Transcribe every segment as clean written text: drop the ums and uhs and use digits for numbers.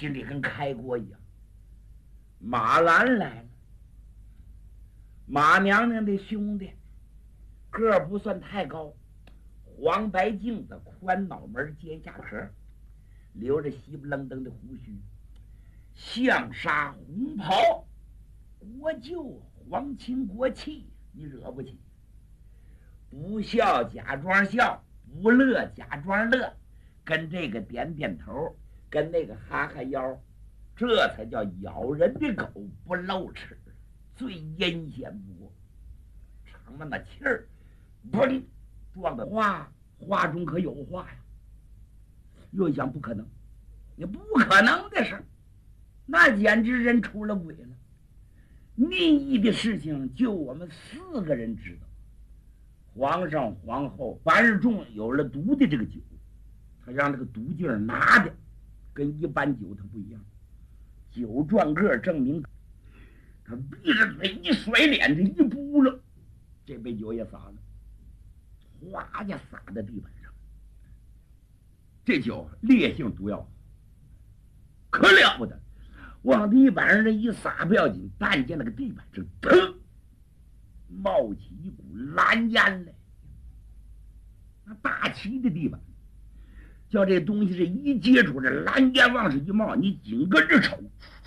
心里跟开锅一样。马兰来了，马娘娘的兄弟，个儿不算太高，黄白镜子，宽脑门，尖下壳，留着稀不愣登的胡须，项纱红袍，国舅皇亲国戚，你惹不起。不笑假装笑，不乐假装乐，跟这个点点头，跟那个哈哈腰，这才叫咬人的狗不露齿，最阴险不过。尝了那气儿，砰，撞的话中可有话呀。又一想，不可能，也不可能的事，那简直人出了鬼了。秘密的事情就我们4个人知道。皇上、皇后、樊日仲有了毒的这个酒，他让这个毒劲拿的跟一般酒它不一样。酒转个证明，他闭着嘴一甩脸，这一扑了，这杯酒也洒了，哗家洒在地板上。这酒烈性毒药，可了不得，往地板上这一洒不要紧，但见那个地板上腾冒起一股蓝烟来。那大漆的地板，叫这东西这一接触，这蓝烟往上一冒，你紧跟着瞅，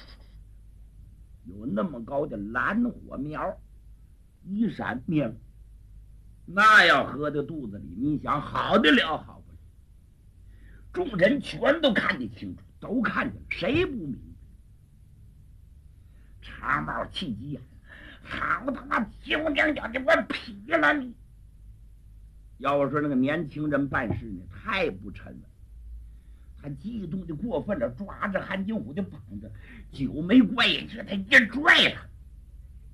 有那么高的蓝火苗，一闪灭了。那要喝到肚子里，你想好得了好不了。众人全都看得清楚，都看见了，谁不明白？长毛气急眼，好他妈丢娘家的，我劈了你！要我说，那个年轻人办事呢，太不沉了。他激动的过分了，抓着韩金虎的膀子，酒没灌下去，他一拽他，